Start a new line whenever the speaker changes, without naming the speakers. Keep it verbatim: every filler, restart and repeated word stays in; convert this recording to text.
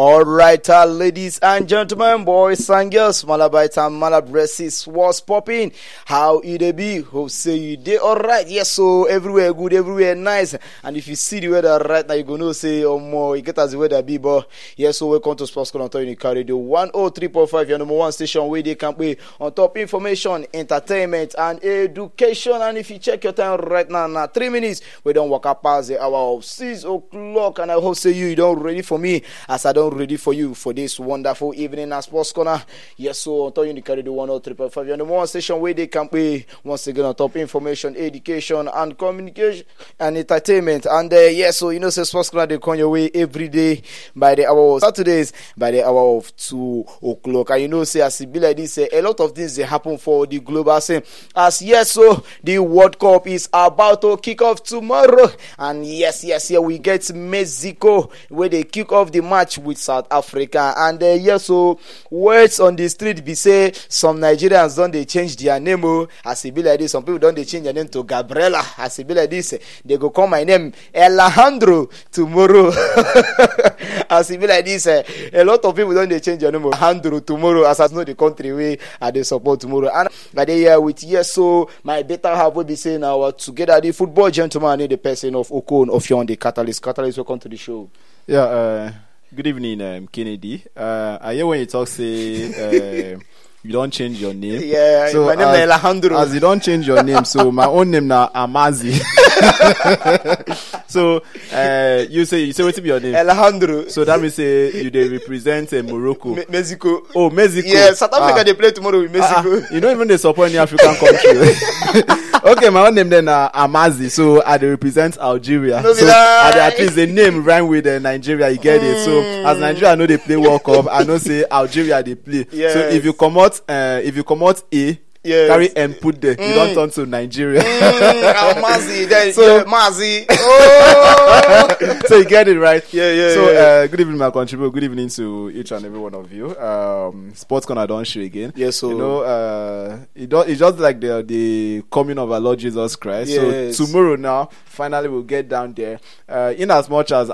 All right, uh, ladies and gentlemen, boys and girls, Malabite and Malabresis, what's popping? How it be? Hope say you did all right. Yes, so everywhere good, everywhere nice. And if you see the weather right now, you're gonna say, oh more, you get as the weather be, but yes, so welcome to Sports Corner on Unica Radio one oh three point five, your number one station where they can play on top information, entertainment, and education. And if you check your time right now, now three minutes, we don't walk up past the hour of six o'clock. And I hope say you, you don't ready for me as I don't ready for you for this wonderful evening at Sports Corner. Yes, so on top Unica Radio one oh three point five, your number one station where they can play once again on top information, education, and communication and entertainment. And uh, yes, so you know, say Sports Corner they come your way every day by the hour of Saturdays by the hour of two o'clock. And you know, say as it be like this, uh, a lot of things they happen for the global scene. As yes, so the World Cup is about to kick off tomorrow. And yes, yes, here we get Mexico where they kick off the match with South Africa. And uh, yes, so words on the street be say some Nigerians don't they change their name. Oh, as it be like this, some people don't they change their name to Gabriela. As it be like this, they go call my name Alejandro tomorrow. As it be like this, uh, a lot of people don't they change their name Alejandro tomorrow. As I know the country way and they support tomorrow. And by the year with yes, so my better half will be saying now together the football gentleman and the person of Okon of Yon the Catalyst. Catalyst, welcome to the show.
Yeah. Uh... Good evening, um, Kennedy. Uh, I hear when you talk, say uh, you don't change your name.
Yeah,
so
my name
as,
is Alejandro.
As you don't change your name, so my own name now Amazi. So uh, you say you say what to be your name?
Alejandro.
So that means say you they represent uh, Morocco,
Me- Mexico.
Oh, Mexico.
Yeah, South Africa
ah.
they play tomorrow with Mexico.
Ah, you don't even they support any African country. Okay, my own name then uh, Amazi. So I they represent Algeria.
No,
so I they, at least the name rhyme with uh, Nigeria. You get mm. it. So as Nigeria, I know they play World Cup. I know say Algeria they play.
Yes.
So if you come out, uh, if you come out A. Yes. Carry and put there. Mm. You don't turn to Nigeria.
Mm, Mazi, then
so,
yeah, Mazi. Oh.
So you get it right.
Yeah, yeah.
So
yeah.
Uh, good evening, my contributor. Good evening to each and every one of you. Um, Sports Corner don't show again.
Yes, so
you know, uh, it don't, it's just like the the coming of our Lord Jesus Christ.
Yes.
So tomorrow now, finally we'll get down there. Uh, in as much as